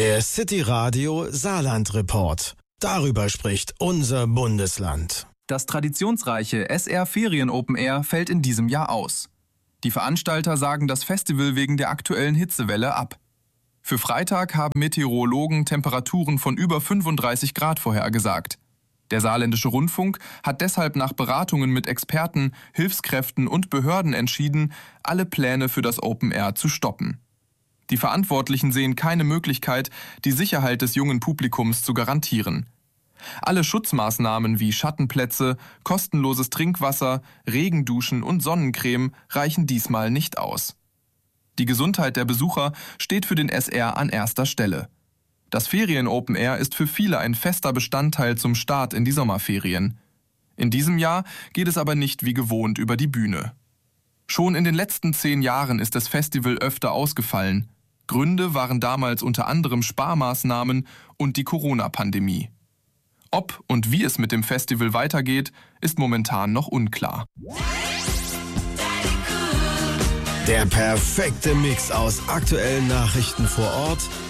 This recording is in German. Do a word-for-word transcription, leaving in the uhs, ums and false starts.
Der City Radio Saarland Report. Darüber spricht unser Bundesland. Das traditionsreiche S R Ferien Open Air fällt in diesem Jahr aus. Die Veranstalter sagen das Festival wegen der aktuellen Hitzewelle ab. Für Freitag haben Meteorologen Temperaturen von über fünfunddreißig Grad vorhergesagt. Der Saarländische Rundfunk hat deshalb nach Beratungen mit Experten, Hilfskräften und Behörden entschieden, alle Pläne für das Open Air zu stoppen. Die Verantwortlichen sehen keine Möglichkeit, die Sicherheit des jungen Publikums zu garantieren. Alle Schutzmaßnahmen wie Schattenplätze, kostenloses Trinkwasser, Regenduschen und Sonnencreme reichen diesmal nicht aus. Die Gesundheit der Besucher steht für den S R an erster Stelle. Das Ferien-Open Air ist für viele ein fester Bestandteil zum Start in die Sommerferien. In diesem Jahr geht es aber nicht wie gewohnt über die Bühne. Schon in den letzten zehn Jahren ist das Festival öfter ausgefallen. Gründe waren damals unter anderem Sparmaßnahmen und die Corona-Pandemie. Ob und wie es mit dem Festival weitergeht, ist momentan noch unklar. Der perfekte Mix aus aktuellen Nachrichten vor Ort,